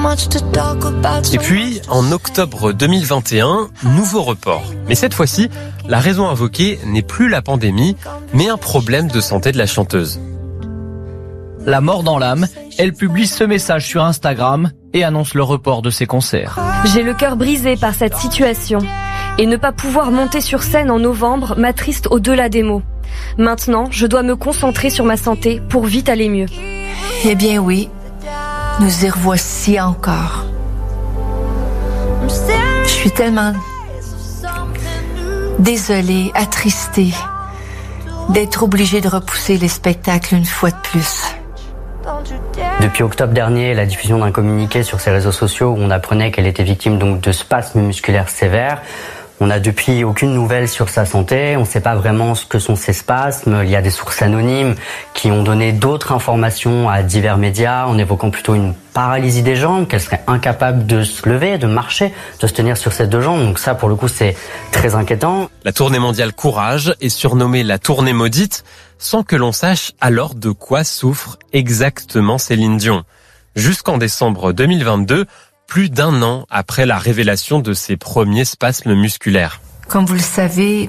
Et puis, en octobre 2021, nouveau report. Mais cette fois-ci, la raison invoquée n'est plus la pandémie, mais un problème de santé de la chanteuse. La mort dans l'âme, elle publie ce message sur Instagram et annonce le report de ses concerts. J'ai le cœur brisé par cette situation. Et ne pas pouvoir monter sur scène en novembre m'attriste au-delà des mots. Maintenant, je dois me concentrer sur ma santé pour vite aller mieux. Eh bien oui, nous y revoici encore. Je suis tellement désolée, attristée d'être obligée de repousser les spectacles une fois de plus. Depuis octobre dernier, la diffusion d'un communiqué sur ses réseaux sociaux où on apprenait qu'elle était victime donc de spasmes musculaires sévères. On n'a depuis aucune nouvelle sur sa santé, on ne sait pas vraiment ce que sont ces spasmes. Il y a des sources anonymes qui ont donné d'autres informations à divers médias en évoquant plutôt une paralysie des jambes, qu'elle serait incapable de se lever, de marcher, de se tenir sur ses deux jambes. Donc ça, pour le coup, c'est très inquiétant. La tournée mondiale Courage est surnommée la tournée maudite, sans que l'on sache alors de quoi souffre exactement Céline Dion. Jusqu'en décembre 2022, plus d'un an après la révélation de ses premiers spasmes musculaires. Comme vous le savez,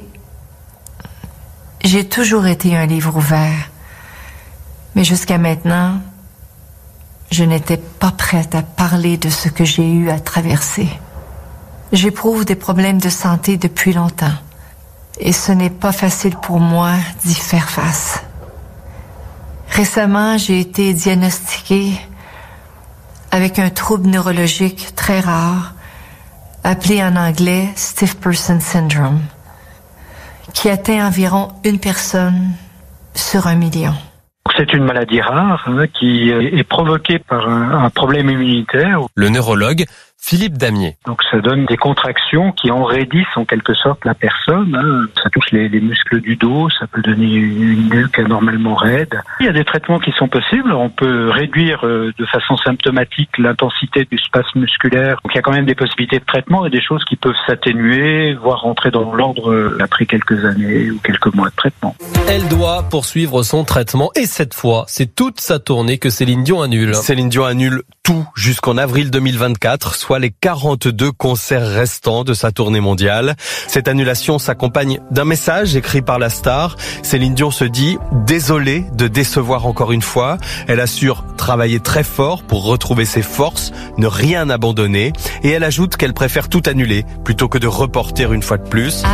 j'ai toujours été un livre ouvert. Mais jusqu'à maintenant, je n'étais pas prête à parler de ce que j'ai eu à traverser. J'éprouve des problèmes de santé depuis longtemps. Et ce n'est pas facile pour moi d'y faire face. Récemment, j'ai été diagnostiquée avec un trouble neurologique très rare, appelé en anglais Stiff Person Syndrome, qui atteint environ une personne sur 1 million. C'est une maladie rare qui est provoquée par un problème immunitaire. Le neurologue Philippe Damier. Donc ça donne des contractions qui enraidissent en quelque sorte la personne. Ça touche les muscles du dos, ça peut donner une nuque anormalement raide. Il y a des traitements qui sont possibles. On peut réduire de façon symptomatique l'intensité du spasme musculaire. Donc il y a quand même des possibilités de traitement et des choses qui peuvent s'atténuer, voire rentrer dans l'ordre après quelques années ou quelques mois de traitement. Elle doit poursuivre son traitement et cette fois, c'est toute sa tournée que Céline Dion annule. Céline Dion annule tout jusqu'en avril 2024, soit les 42 concerts restants de sa tournée mondiale. Cette annulation s'accompagne d'un message écrit par la star. Céline Dion se dit désolée de décevoir encore une fois. Elle assure travailler très fort pour retrouver ses forces, ne rien abandonner. Et elle ajoute qu'elle préfère tout annuler plutôt que de reporter une fois de plus.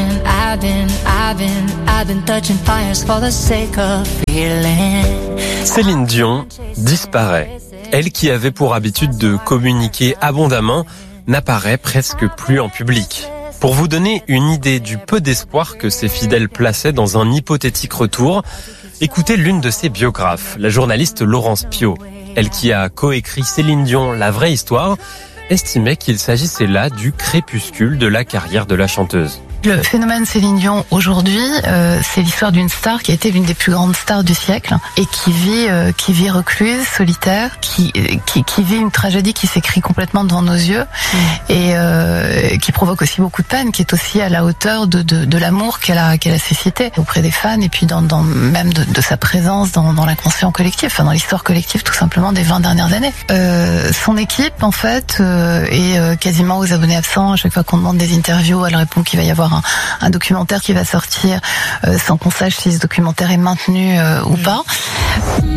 Céline Dion disparaît. Elle qui avait pour habitude de communiquer abondamment n'apparaît presque plus en public. Pour vous donner une idée du peu d'espoir que ses fidèles plaçaient dans un hypothétique retour, écoutez l'une de ses biographes, la journaliste Laurence Piot. Elle qui a coécrit Céline Dion, La vraie histoire, estimait qu'il s'agissait là du crépuscule de la carrière de la chanteuse. Le phénomène Céline Dion aujourd'hui, c'est l'histoire d'une star qui a été l'une des plus grandes stars du siècle et qui vit recluse, solitaire, qui vit une tragédie qui s'écrit complètement devant nos yeux et qui provoque aussi beaucoup de peine, qui est aussi à la hauteur de l'amour qu'elle a suscité auprès des fans et puis dans même de sa présence dans l'inconscient collectif, enfin dans l'histoire collective tout simplement des 20 dernières années. Son équipe en fait est quasiment aux abonnés absents. À chaque fois qu'on demande des interviews, elle répond qu'il va y avoir un documentaire qui va sortir sans qu'on sache si ce documentaire est maintenu ou pas.